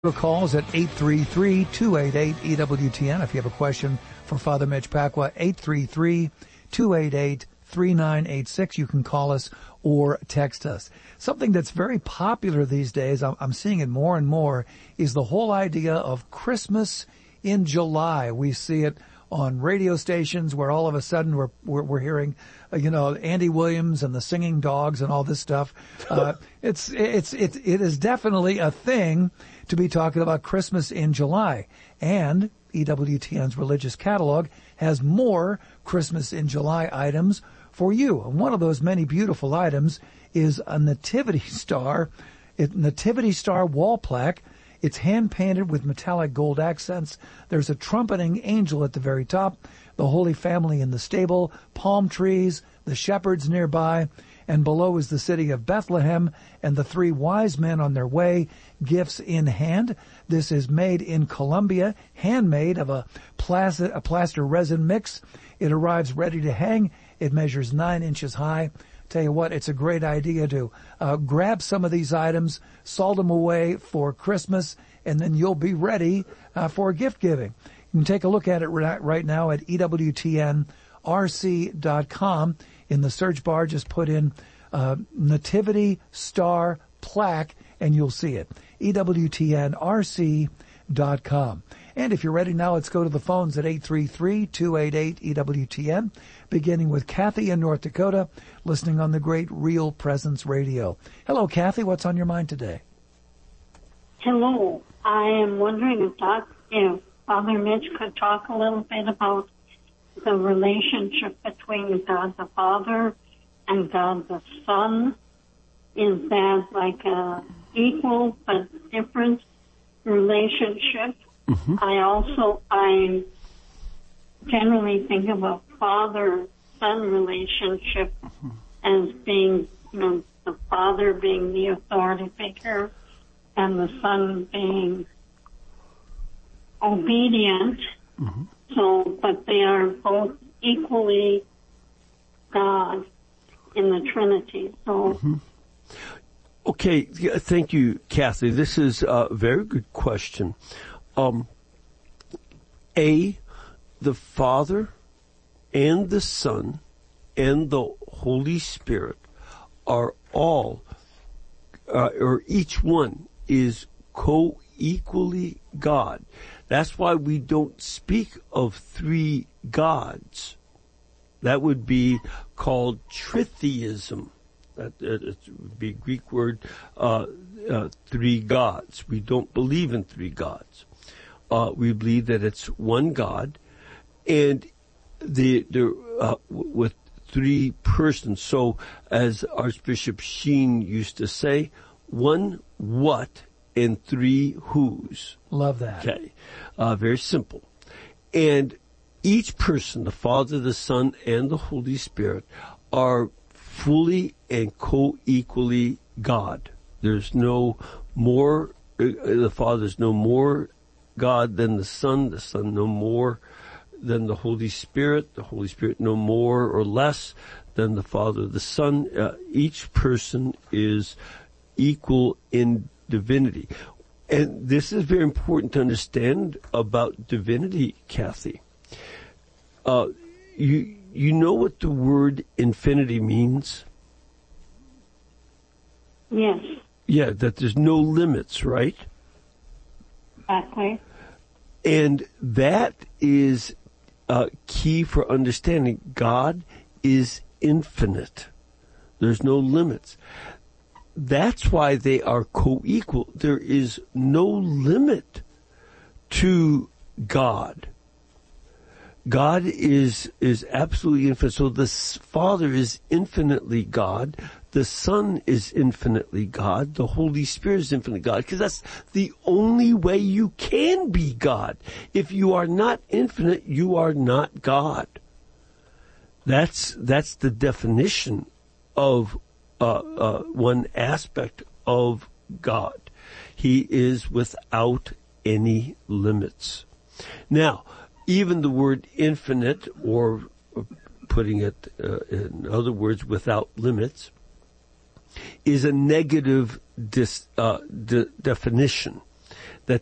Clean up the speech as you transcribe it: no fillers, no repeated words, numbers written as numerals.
Calls at 833-288-EWTN. If you have a question for Father Mitch Pacwa, 833-288-3986. You can call us or text us. Something that's very popular these days, I'm seeing it more and more, is the whole idea of Christmas in July. We see it on radio stations where all of a sudden we're hearing, Andy Williams and the Singing Dogs and all this stuff. It is definitely a thing to be talking about Christmas in July. And EWTN's religious catalog has more Christmas in July items for you. And one of those many beautiful items is a nativity star wall plaque. It's hand-painted with metallic gold accents. There's a trumpeting angel at the very top, the Holy Family in the stable, palm trees, the shepherds nearby, and below is the city of Bethlehem and the three wise men on their way, gifts in hand. This is made in Colombia, handmade of a plaster resin mix. It arrives ready to hang. It measures 9 inches high. Tell you what, it's a great idea to grab some of these items, salt them away for Christmas, and then you'll be ready for gift giving. You can take a look at it right now at EWTNRC.com. In the search bar, just put in Nativity Star Plaque, and you'll see it. EWTNRC.com. And if you're ready now, let's go to the phones at 833-288-EWTN, beginning with Kathy in North Dakota, listening on the great Real Presence Radio. Hello, Kathy. What's on your mind today? Hello. I am wondering if Father Mitch could talk a little bit about the relationship between God the Father and God the Son. Is that like a equal but different relationship? Mm-hmm. I generally think of a father-son relationship as being, the father being the authority figure and the son being obedient. Mm-hmm. So, but they are both equally God in the Trinity. So. Mm-hmm. Okay, thank you, Kathy. This is a very good question. The Father and the Son and the Holy Spirit are all, or each one is co-equally God. That's why we don't speak of three gods. That would be called tritheism. That would be a Greek word, three gods. We don't believe in three gods. We believe that it's one God, and with three persons. So, as Archbishop Sheen used to say, one what and three whos. Love that. Okay, very simple. And each person, the Father, the Son, and the Holy Spirit, are fully and co-equally God. There's no more. The Father's no more God than the Son no more than the Holy Spirit no more or less than the Father, the Son. Each person is equal in divinity. And this is very important to understand about divinity, Kathy. You know what the word infinity means? Yes. Yeah, that there's no limits, right? Exactly. And that is key for understanding. God is infinite. There's no limits. That's why they are co-equal. There is no limit to God. God is absolutely infinite. So the Father is infinitely God. The Son is infinitely God. The Holy Spirit is infinitely God. Because that's the only way you can be God. If you are not infinite, you are not God. That's the definition of one aspect of God. He is without any limits. Now, even the word infinite, or putting it in other words, without limits, is a negative definition. that